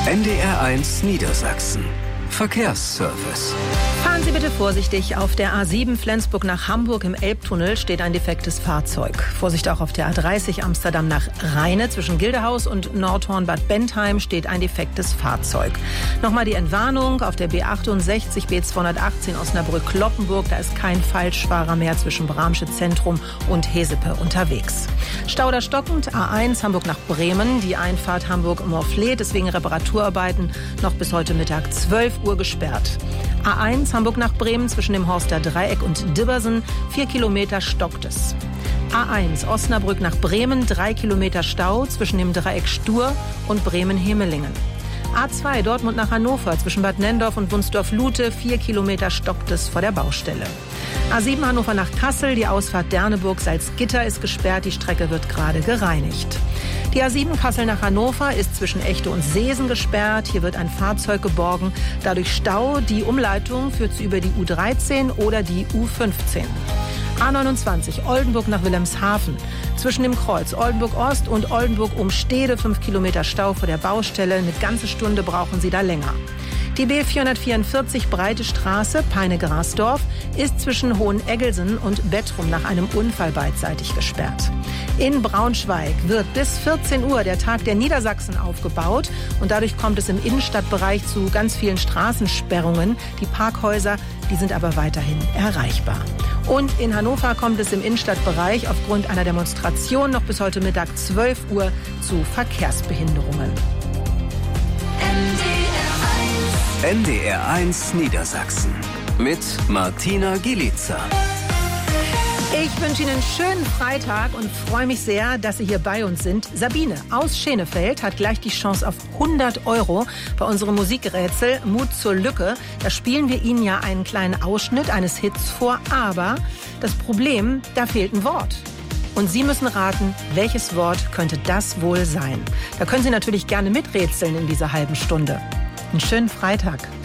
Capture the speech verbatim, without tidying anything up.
N D R eins Niedersachsen. Verkehrsservice. Fahren Sie bitte vorsichtig. Auf der A sieben Flensburg nach Hamburg im Elbtunnel steht ein defektes Fahrzeug. Vorsicht auch auf der A dreißig Amsterdam nach Rheine. Zwischen Gildehaus und Nordhorn-Bad Bentheim steht ein defektes Fahrzeug. Nochmal die Entwarnung auf der B achtundsechzig, B zweihundertachtzehn Osnabrück-Kloppenburg. Da ist kein Falschfahrer mehr zwischen Bramsche Zentrum und Hesepe unterwegs. Stau da stockend. A eins Hamburg nach Bremen. Die Einfahrt Hamburg-Morfleet ist wegen Reparaturarbeiten noch bis heute Mittag zwölf Uhr gesperrt. A eins Hamburg nach Bremen zwischen dem Horster Dreieck und Dibbersen. Vier Kilometer stockt es. A eins Osnabrück nach Bremen. Drei Kilometer Stau zwischen dem Dreieck Stur und Bremen-Hemelingen. A zwei Dortmund nach Hannover zwischen Bad Nenndorf und Wunsdorf-Lute. Vier Kilometer stockt es vor der Baustelle. A sieben Hannover nach Kassel. Die Ausfahrt Derneburg-Salzgitter ist gesperrt. Die Strecke wird gerade gereinigt. Die A sieben Kassel nach Hannover ist zwischen Echte und Seesen gesperrt. Hier wird ein Fahrzeug geborgen. Dadurch Stau. Die Umleitung führt sie über die U dreizehn oder die U fünfzehn. A neunundzwanzig Oldenburg nach Wilhelmshaven. Zwischen dem Kreuz Oldenburg-Ost und Oldenburg-Umstede fünf Kilometer Stau vor der Baustelle. Eine ganze Stunde brauchen Sie da länger. Die B vierhundertvierundvierzig Breite Straße Peine-Grasdorf ist zwischen Hoheneggelsen und Bettrum nach einem Unfall beidseitig gesperrt. In Braunschweig wird bis vierzehn Uhr der Tag der Niedersachsen aufgebaut und dadurch kommt es im Innenstadtbereich zu ganz vielen Straßensperrungen. Die Parkhäuser, die sind aber weiterhin erreichbar. Und in Hannover kommt es im Innenstadtbereich aufgrund einer Demonstration noch bis heute Mittag zwölf Uhr zu Verkehrsbehinderungen. N D R eins Niedersachsen mit Martina Gielica. Ich wünsche Ihnen einen schönen Freitag und freue mich sehr, dass Sie hier bei uns sind. Sabine aus Schenefeld hat gleich die Chance auf hundert Euro bei unserem Musikrätsel Mut zur Lücke. Da spielen wir Ihnen ja einen kleinen Ausschnitt eines Hits vor, aber das Problem, da fehlt ein Wort. Und Sie müssen raten, welches Wort könnte das wohl sein. Da können Sie natürlich gerne miträtseln in dieser halben Stunde. Einen schönen Freitag.